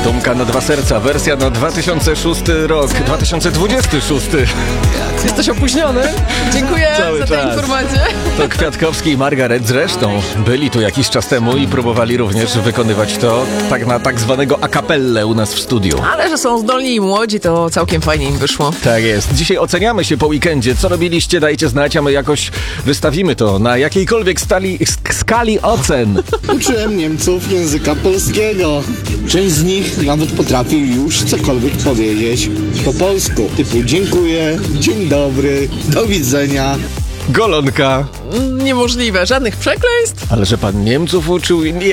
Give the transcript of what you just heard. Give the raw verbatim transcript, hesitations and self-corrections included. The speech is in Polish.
Dumka na dwa serca, wersja na dwa tysiące szósty rok, dwa tysiące dwudziesty szósty. Jesteś opóźniony? Dziękuję Cały za tę czas. informację. To Kwiatkowski i Margaret zresztą byli tu jakiś czas temu i próbowali również wykonywać to tak na tak zwanego a cappelle u nas w studiu. Ale że są zdolni i młodzi, to całkiem fajnie im wyszło. Tak jest. Dzisiaj oceniamy się po weekendzie. Co robiliście, dajcie znać, a my jakoś wystawimy to na jakiejkolwiek stali, sk- skali ocen. Uczyłem Niemców języka polskiego. Część z nich nawet potrafi już cokolwiek powiedzieć po polsku. Typu dziękuję, dzień dobry, do widzenia. Golonka. Niemożliwe, żadnych przekleństw. Ale że pan Niemców uczył? Nie,